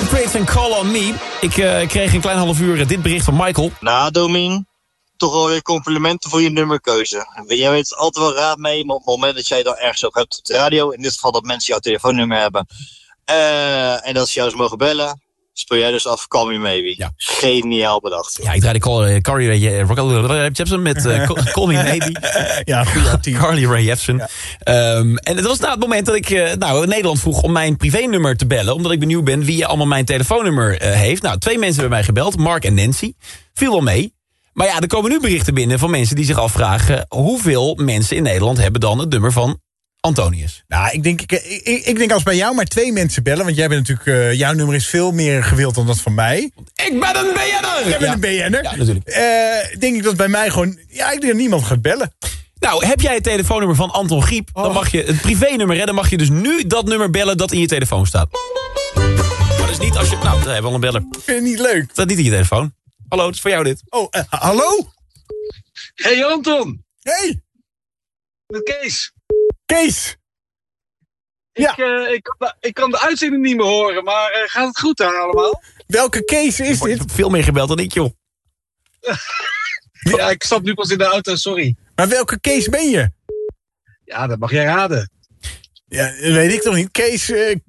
Ryan Prince en Call on Me. Ik kreeg een klein half uur dit bericht van Michael. Nou, Domien, toch wel weer complimenten voor je nummerkeuze. Jij weet altijd wel raad mee, maar op het moment dat jij dan ergens op hebt op de radio, in dit geval dat mensen jouw telefoonnummer hebben, en dat ze jou eens mogen bellen, speel jij dus af Call Me Maybe. Ja. Geniaal bedacht. Ja, ik draaide Carly Rae Jepsen met Call Me Maybe. Ja, goeie artikel. Carly Rae Jepsen. Ja. En het was na het moment dat ik Nederland vroeg om mijn privénummer te bellen. Omdat ik benieuwd ben wie allemaal mijn telefoonnummer heeft. Nou, 2 mensen hebben mij gebeld. Mark en Nancy. Viel wel mee. Maar ja, er komen nu berichten binnen van mensen die zich afvragen, hoeveel mensen in Nederland hebben dan het nummer van Antonius? Nou, ik denk als bij jou maar 2 mensen bellen, want jij bent natuurlijk, jouw nummer is veel meer gewild dan dat van mij. Ik ben een BN'er! Jij bent een BN'er. Ja, natuurlijk. Denk ik dat bij mij gewoon, ik denk dat niemand gaat bellen. Nou, heb jij het telefoonnummer van Anton Griep, dan mag je het privénummer, hè, dan mag je dus nu dat nummer bellen dat in je telefoon staat. Maar dus niet als je, nou, we hebben al een beller. Ik vind het niet leuk. Staat niet in je telefoon. Hallo, het is voor jou dit. Oh, hallo? Hey Anton, Hey, met Kees. Kees. Ja. Ik kan de uitzending niet meer horen, maar gaat het goed daar allemaal? Welke Kees is Je dit? hebt veel meer gebeld dan ik, joh. Ja, ik stap nu pas in de auto, sorry. Maar welke Kees ben je? Ja, dat mag jij raden. Ja, dat weet ik toch niet. Kees,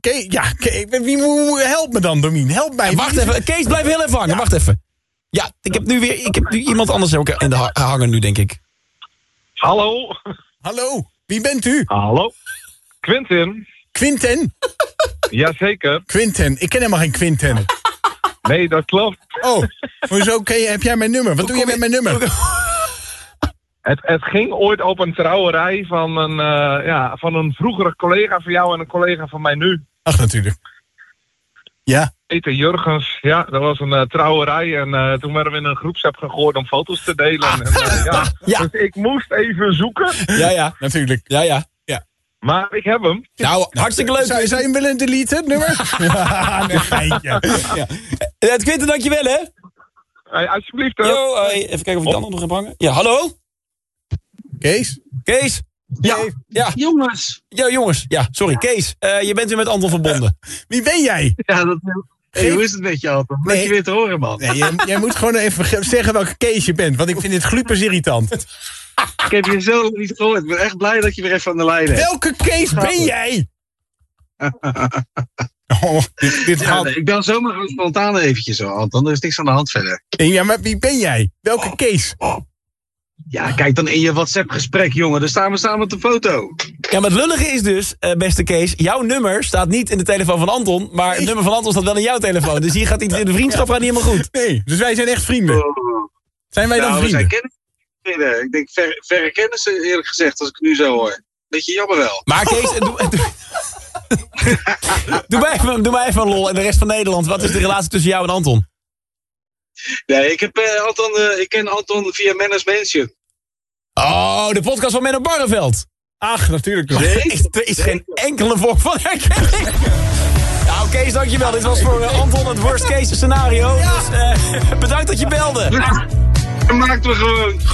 help me dan, Domien. Help mij. Wacht even, Kees, blijf heel even hangen. Ja. Wacht even. Ja, ik heb nu iemand anders ook in de hangen nu, denk ik. Hallo. Hallo, wie bent u? Hallo. Quinten. Quinten? Jazeker. Quinten, ik ken helemaal geen Quinten. Nee, dat klopt. Oh, hoezo heb jij mijn nummer? Wat doe je met mijn nummer? Het ging ooit op een trouwerij van een vroegere collega van jou en een collega van mij nu. Ach, natuurlijk. Ja. Peter Jurgens, ja, dat was een trouwerij en toen werden we in een groepsapp gegooid om foto's te delen. Ja. Dus ik moest even zoeken. Ja. Natuurlijk. Ja. Maar ik heb hem. Nou, hartstikke leuk. Zou je hem willen deleten, het nummer? Ja, een geintje. Ja. Quinten, dankjewel, hè. Hey, alsjeblieft. Hè. Yo, even kijken of ik de ander nog heb hangen. Ja, hallo? Kees? Kees? Ja. Jongens. Ja, jongens. Ja, sorry. Kees, je bent weer met Anton verbonden. Wie ben jij? Ja, hey, hoe is het met je, Anton? Leuk je weer te horen, man. Nee, jij moet gewoon even zeggen welke Kees je bent, want ik vind dit glupers irritant. Ik heb je zo niet gehoord. Ik ben echt blij dat je weer even aan de lijn hebt. Welke Kees ben jij? Dit Ja, gaat... nee, ik bel zomaar gewoon spontaan eventjes zo, Anton. Er is niks aan de hand verder. Ja, maar wie ben jij? Welke Kees? Ja, kijk dan in je WhatsApp-gesprek, jongen. Daar staan we samen op de foto. Ja, maar het lullige is dus, beste Kees, jouw nummer staat niet in de telefoon van Anton, maar het nummer van Anton staat wel in jouw telefoon. Dus hier gaat iets in de vriendschap gaat niet helemaal goed. Nee, dus wij zijn echt vrienden. Zijn wij dan Nou, we vrienden? zijn kennissen. Ik denk verre kennissen, eerlijk gezegd, als ik het nu zo hoor. Beetje jammer wel. Maar Kees, doe mij even een lol en de rest van Nederland. Wat is de relatie tussen jou en Anton? Nee, ik ken Anton via Manners Mansion. Oh, de podcast van Menno Barneveld. Ach, natuurlijk. Er is geen enkele vorm van herkenning. Nou, Kees, dankjewel. Dit was voor Anton het worst case scenario. Ja. Dus bedankt dat je belde. Dat maakten we gewoon.